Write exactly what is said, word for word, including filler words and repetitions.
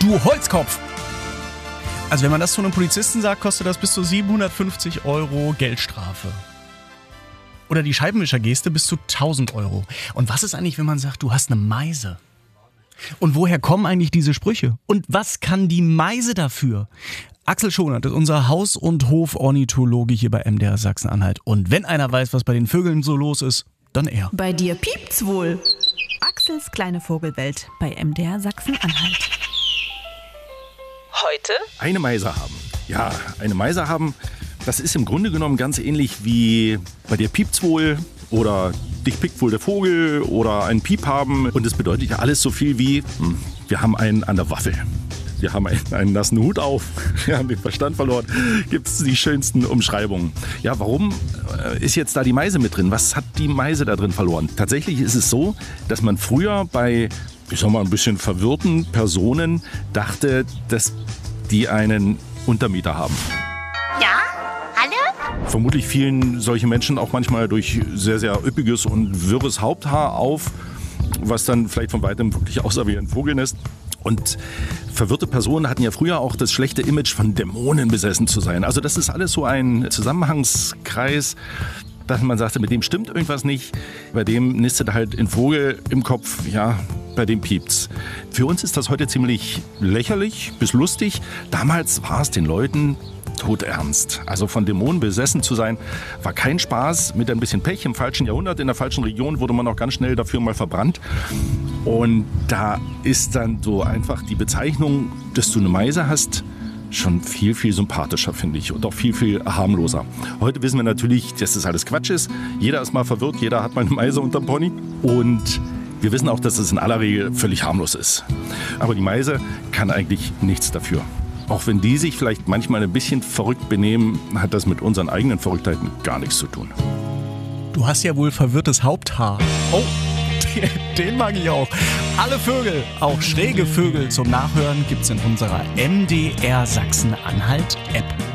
Du Holzkopf! Also wenn man das zu einem Polizisten sagt, kostet das bis zu siebenhundertfünfzig Euro Geldstrafe. Oder die Scheibenwischergeste bis zu tausend Euro. Und was ist eigentlich, wenn man sagt, du hast eine Meise? Und woher kommen eigentlich diese Sprüche? Und was kann die Meise dafür? Axel Schonert ist unser Haus- und Hofornithologe hier bei M D R Sachsen-Anhalt. Und wenn einer weiß, was bei den Vögeln so los ist, dann er. Bei dir piept's wohl. Axels kleine Vogelwelt bei M D R Sachsen-Anhalt. Heute? Eine Meise haben. Ja, eine Meise haben, das ist im Grunde genommen ganz ähnlich wie bei dir piept's wohl oder dich pickt wohl der Vogel oder ein Piep haben. Und es bedeutet ja alles so viel wie, hm, wir haben einen an der Waffel. Wir haben einen, einen nassen Hut auf, wir haben den Verstand verloren, gibt es die schönsten Umschreibungen. Ja, warum ist jetzt da die Meise mit drin? Was hat die Meise da drin verloren? Tatsächlich ist es so, dass man früher bei, ich sag mal, ein bisschen verwirrten Personen dachte, dass die einen Untermieter haben. Ja? Hallo? Vermutlich fielen solche Menschen auch manchmal durch sehr, sehr üppiges und wirres Haupthaar auf, was dann vielleicht von weitem wirklich aussah wie ein Vogelnest. Und verwirrte Personen hatten ja früher auch das schlechte Image von Dämonen besessen zu sein. Also das ist alles so ein Zusammenhangskreis, dass man sagte, mit dem stimmt irgendwas nicht. Bei dem nistet halt ein Vogel im Kopf, ja, bei dem piept's. Für uns ist das heute ziemlich lächerlich bis lustig. Damals war es den Leuten todernst. Also von Dämonen besessen zu sein, war kein Spaß. Mit ein bisschen Pech im falschen Jahrhundert, in der falschen Region wurde man auch ganz schnell dafür mal verbrannt. Und da ist dann so einfach die Bezeichnung, dass du eine Meise hast, schon viel, viel sympathischer, finde ich. Und auch viel, viel harmloser. Heute wissen wir natürlich, dass das alles Quatsch ist. Jeder ist mal verwirrt, jeder hat mal eine Meise unterm Pony. Und wir wissen auch, dass es in aller Regel völlig harmlos ist. Aber die Meise kann eigentlich nichts dafür. Auch wenn die sich vielleicht manchmal ein bisschen verrückt benehmen, hat das mit unseren eigenen Verrücktheiten gar nichts zu tun. Du hast ja wohl verwirrtes Haupthaar. Oh, den, den mag ich auch. Alle Vögel, auch schräge Vögel zum Nachhören, gibt's in unserer M D R Sachsen-Anhalt-App.